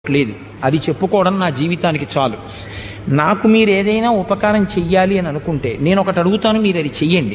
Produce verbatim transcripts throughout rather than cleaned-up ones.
లేదు. అది చెప్పుకోవడం నా జీవితానికి చాలు. నాకు మీరు ఏదైనా ఉపకారం చెయ్యాలి అని అనుకుంటే నేను ఒకటి అడుగుతాను, మీరు అది చెయ్యండి.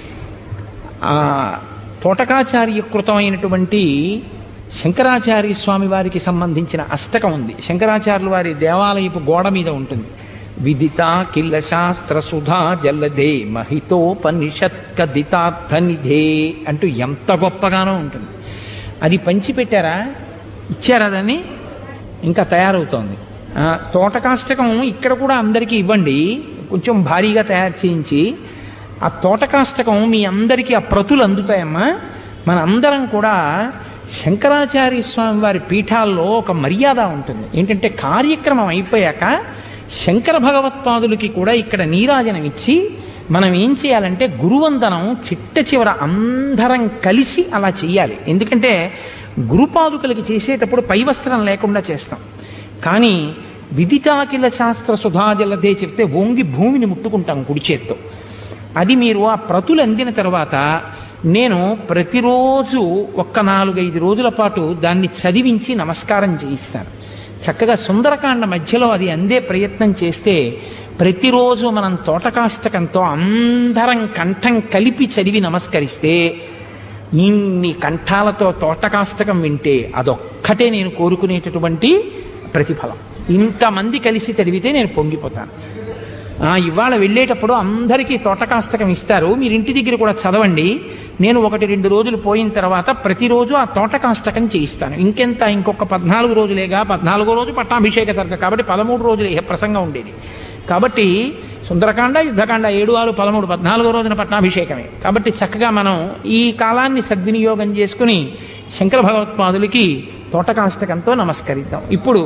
తోటకాచార్యకృతమైనటువంటి శంకరాచార్య స్వామి వారికి సంబంధించిన అష్టకం ఉంది. శంకరాచార్యుల వారి దేవాలయపు గోడ మీద ఉంటుంది. విదిత కిల్ల శాస్త్ర సుధా జల్లదే మహితోపనిషత్ కదితార్థనిధే అంటూ ఎంత గొప్పగానో ఉంటుంది. అది పంచిపెట్టారా, ఇచ్చారా, దాన్ని ఇంకా తయారవుతోంది. తోటకాష్టకం ఇక్కడ కూడా అందరికీ ఇవ్వండి, కొంచెం భారీగా తయారు చేయించి. ఆ తోటకాష్టకం మీ అందరికీ ఆ ప్రతులు అందుతాయమ్మా. మన అందరం కూడా శంకరాచార్య స్వామి వారి పీఠాల్లో ఒక మర్యాద ఉంటుంది. ఏంటంటే కార్యక్రమం అయిపోయాక శంకర భగవత్పాదులకి కూడా ఇక్కడ నీరాజనం ఇచ్చి మనం ఏం చేయాలంటే గురువందనం చిట్ట చివర అందరం కలిసి అలా చెయ్యాలి. ఎందుకంటే గురుపాదుకలకి చేసేటప్పుడు పై వస్త్రం లేకుండా చేస్తాం. కానీ విదితాకిల శాస్త్ర సుధాజలదే చెప్తే వంగి భూమిని ముట్టుకుంటాం కుడి చేత్తో. అది మీరు ఆ ప్రతులు అందిన తర్వాత నేను ప్రతిరోజు ఒక్క నాలుగైదు రోజుల పాటు దాన్ని చదివించి నమస్కారం చేయిస్తాను. చక్కగా సుందరకాండ మధ్యలో అది అందే ప్రయత్నం చేస్తే ప్రతిరోజు మనం తోటకాష్టకంతో అందరం కంఠం కలిపి చదివి నమస్కరిస్తే ఇన్ని కంఠాలతో తోటకాష్టకం వింటే అదొక్కటే నేను కోరుకునేటటువంటి ప్రతిఫలం. ఇంతమంది కలిసి చదివితే నేను పొంగిపోతాను. ఇవాళ వెళ్ళేటప్పుడు అందరికీ తోటకాష్టకం ఇస్తారు, మీరు ఇంటి దగ్గర కూడా చదవండి. నేను ఒకటి రెండు రోజులు పోయిన తర్వాత ప్రతిరోజు ఆ తోటకాష్టకం చేయిస్తాను. ఇంకెంత, ఇంకొక పద్నాలుగు రోజులేగా, పద్నాలుగో రోజు పట్టాభిషేక సర్గ కాబట్టి పదమూడు రోజులు ఏ ప్రసంగం ఉండేది. కాబట్టి సుందరకాండ యుద్ధకాండ ఏడు ఆరు పదమూడు పద్నాలుగో రోజున పట్టాభిషేకమే. కాబట్టి చక్కగా మనం ఈ కాలాన్ని సద్వినియోగం చేసుకుని శంకర భగవత్పాదులకి తోటకాష్టకంతో నమస్కరిద్దాం. ఇప్పుడు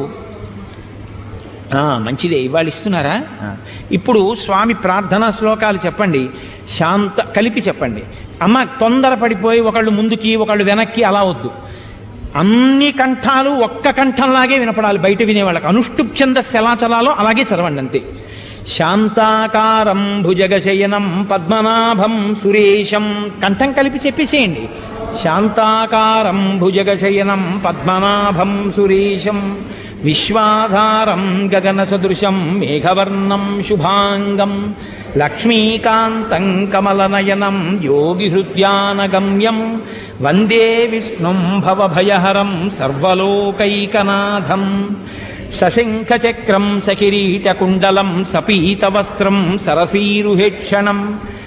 మంచిదే, ఇవాళ ఇస్తున్నారా? ఇప్పుడు స్వామి ప్రార్థనా శ్లోకాలు చెప్పండి, శాంత కలిపి చెప్పండి. అమ్మ తొందరపడిపోయి ఒకళ్ళు ముందుకి ఒకళ్ళు వెనక్కి అలా వద్దు. అన్ని కంఠాలు ఒక్క కంఠంలాగే వినపడాలి. బయట వినేవాళ్ళకి అనుష్టుప్ ఛందస్సు ఎలా చలాలో అలాగే చదవండి అంతే. శాంతాకారం భుజగశయనం పద్మనాభం సురేశం కంఠం కలిపి చెప్పేసేయండి. శాంతాకారం భుజగశయనం పద్మనాభం సురేశం విశ్వాధారం గగన సదృశం మేఘవర్ణం శుభాంగం లక్ష్మీకాంతం కమలనయనం యోగి హృద్యానగమ్యం వందే విష్ణుం భవభయహరం సర్వలోకైకనాథం సశంఖచక్రం సకిరీటకుండలం సపీతవస్త్రం సరసీరుహేక్షణం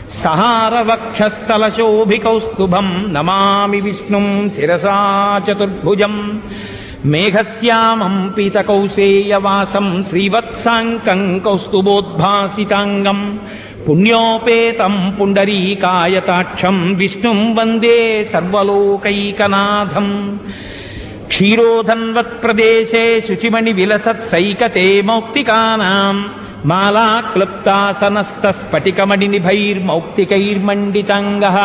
సహారవక్షస్థలశోభికౌస్తుభం నమామి విష్ణుం శిరసా చతుర్భుజం మేఘశ్యామం పీతకౌసేయవాసం శ్రీవత్సాంకం కౌస్తుభోద్భాసితాంగం పుణ్యోపేతం పుండరీకాయతాక్షం విష్ణుం వందే సర్వలోకైకనాథం క్షీరోధన్వత్ప్రదేశే శుచిమణి విలసత్సైకతే మౌక్తికానాం మాలాక్లుప్తాసనస్తస్ఫటికమణినిభైర్మౌక్తికైర్మండితాంగః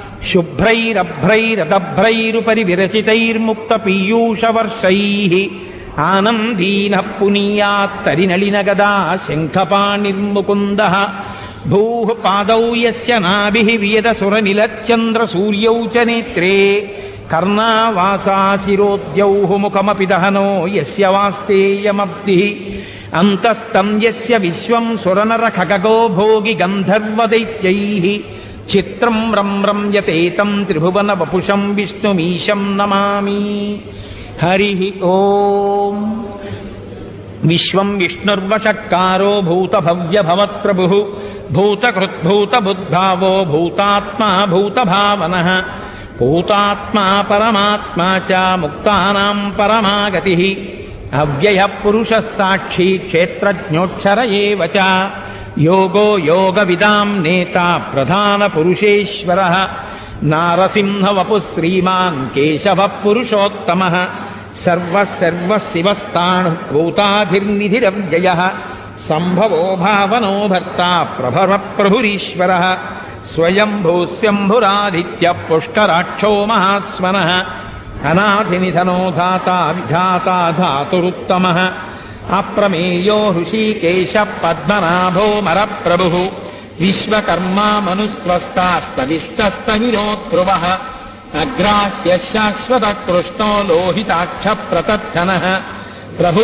శుభ్రైరభ్రైరదభ్రైరుపరి విరచితైర్ముక్తపీయూషవర్షైః ఆనందీనః పునీయాత్తరినళినగదా శంఖపాణిర్ముకుందః భూః పాదౌ యస్య నాభిః వియదసురనిలచ్చంద్రసూర్యౌ చ నేత్రే కర్ణావాసాశిరోద్యౌః ముఖమపి దహనో యస్య వాస్తేయమబ్ధిః అంతస్తం యస్య విశ్వం సురనరఖగో భోగి గంధర్వదైత్యైః చిత్రం రమ్రం యతేతం త్రిభువన వపుషం విష్ణుమీశం నమామి. హరి ఓం. విశ్వం విష్ణుర్వషట్కారో భూతభవ్య భవత్ప్రభుః భూతకృద్భూతబుద్భావో భూతాత్మా భూతభావనః భూతాత్మా పరమాత్మా చ ముక్తానాం పరమాగతిః అవ్యయః పురుషः సాక్షి క్షేత్రజ్ఞోక్షర ఏవ చ యోగో యోగవిదాం నేత ప్రధాన పురుషేశ్వరః నారసింహవపుః శ్రీమాన్ కేశవః పురుషోత్తమః సర్వః సర్వః శివస్థాణుః భూతాధిర్నిధిరవ్యయః సంభవో భావనో భర్త ప్రభవ ప్రభురీశ్వరః స్వయంభూస్యంభురాదిత్యః పుష్కరాక్షో మహాస్వనః అనాథినిధనో ధాతా విధాతా ధాతురుత్తమః అప్రమేయో హృషీకేశ పద్మనాభో మరప్రభుః విశ్వకర్మా మనుస్వస్తాస్తవిష్టస్తమిరో ధ్రువః అగ్రాహ్య శాశ్వత కృష్ణో లోహితాక్ష ప్రతద్ధనః ప్రభు